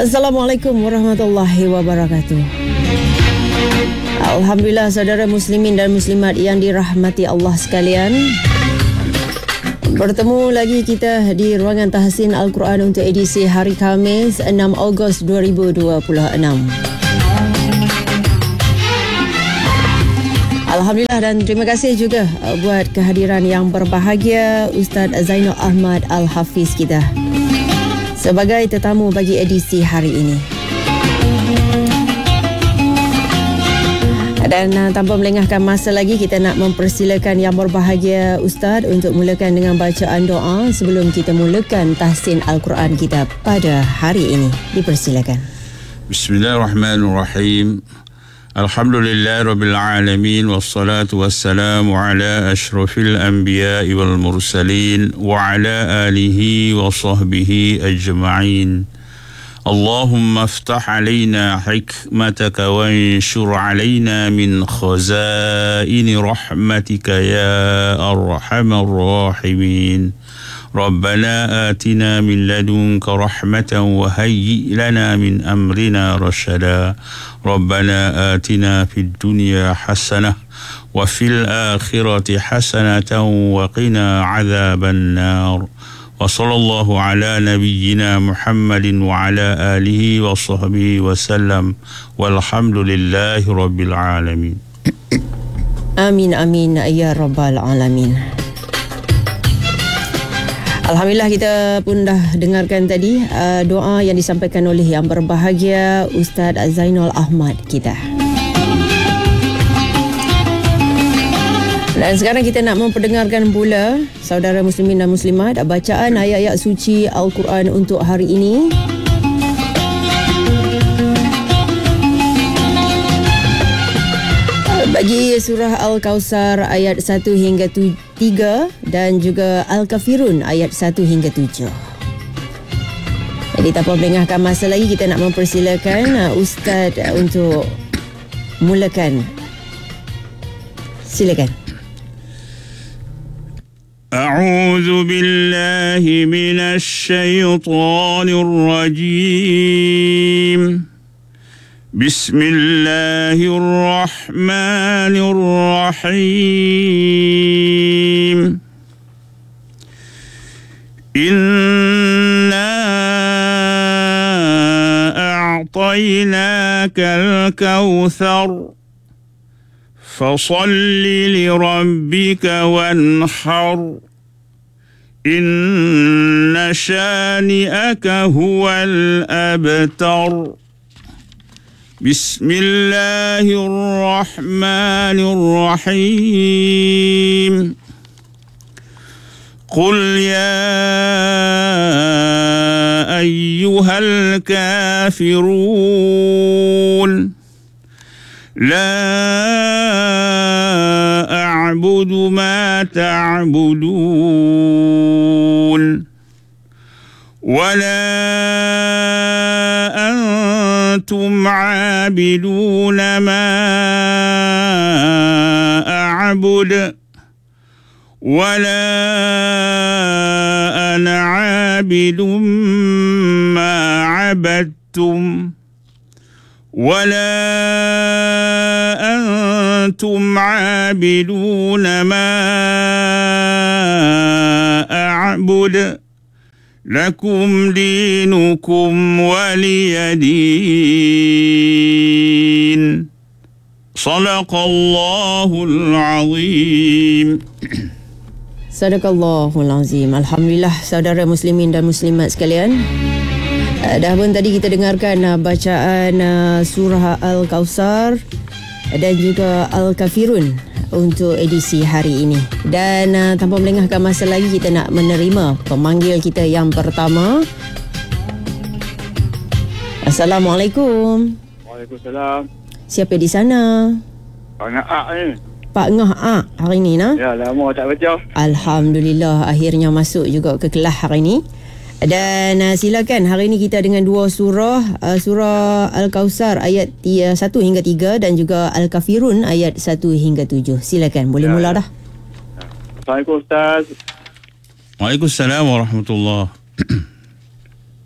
Assalamualaikum warahmatullahi wabarakatuh. Alhamdulillah, saudara muslimin dan muslimat yang dirahmati Allah sekalian, bertemu lagi kita di ruangan tahsin Al-Quran untuk edisi hari Khamis 6 Ogos 2026. Alhamdulillah, dan terima kasih juga buat kehadiran yang berbahagia Ustaz Zainul Ahmad Al-Hafiz kita sebagai tetamu bagi edisi hari ini. Dan tanpa melengahkan masa lagi, kita nak mempersilakan yang berbahagia Ustaz untuk mulakan dengan bacaan doa sebelum kita mulakan tahsin Al-Quran kita pada hari ini. Dipersilakan. Bismillahirrahmanirrahim. Alhamdulillah Rabbil Alamin. Wassalatu wassalamu ala ashrafil anbiya'i wal mursalin wa ala alihi wa sahbihi ajma'in. اللهم افتح علينا حكمتك وانشر علينا من خزائن رحمتك يا أرحم الراحمين. ربنا آتنا من لدنك رحمة وهيئ لنا من أمرنا رشدا. ربنا آتنا في الدنيا حسنة وفي الآخرة حسنة وقنا عذاب النار. وصلى الله على نبينا محمد وعلى آله وصحبه وسلم والحمد لله رب العالمين. Amin amin ya rabbal alamin. Alhamdulillah, kita pun dah dengarkan tadi doa yang disampaikan oleh yang berbahagia Ustaz Zainul Ahmad kita. Dan sekarang kita nak memperdengarkan pula saudara muslimin dan muslimat bacaan ayat-ayat suci Al-Quran untuk hari ini. Bagi surah Al-Kawthar ayat 1 hingga 3 dan juga Al-Kafirun ayat 1 hingga 7. Jadi tanpa melengahkan masa lagi, kita nak mempersilakan Ustaz untuk mulakan. Silakan. أعوذ بالله من الشيطان الرجيم. بسم الله الرحمن الرحيم. إنا أعطيناك الكوثر فصل لربك وانحر إن شانئك هو الأبتر. بسم الله الرحمن الرحيم. قل يا أيها الكافرون لا أعبد ما تعبدون ولا أنتم عابدون ما أعبد ولا أنا عابد ما عبدتم ولا أنتم عابدون ما أعبد لكم دينكم ولي دين. صدق الله العظيم. Sadaqallahul azim. Alhamdulillah, saudara muslimin dan muslimat sekalian, dah pun tadi kita dengarkan bacaan surah Al-Kawthar dan juga Al-Kafirun untuk edisi hari ini. Dan tanpa melengahkan masa lagi, kita nak menerima pemanggil kita yang pertama. Assalamualaikum. Waalaikumsalam. Siapa di sana? Pak Ngah ni. Pak Ngah hari ni nah? Ya, lama tak baca. Alhamdulillah, akhirnya masuk juga ke kelas hari ni. Dan silakan, hari ini kita dengan dua surah, surah Al-Kawthar ayat 1 hingga 3 dan juga Al-Kafirun ayat 1 hingga 7. Silakan, boleh mula dah. Assalamualaikum Ustaz. Waalaikumsalam warahmatullahi.